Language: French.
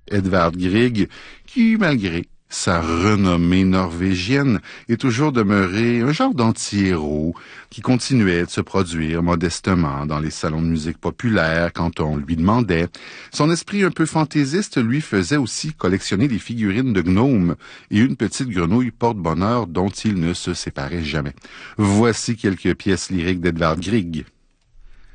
Edvard Grieg, qui, malgré sa renommée norvégienne, est toujours demeuré un genre d'anti-héros qui continuait de se produire modestement dans les salons de musique populaire quand on lui demandait. Son esprit un peu fantaisiste lui faisait aussi collectionner des figurines de gnomes et une petite grenouille porte-bonheur dont il ne se séparait jamais. Voici quelques pièces lyriques d'Edvard Grieg.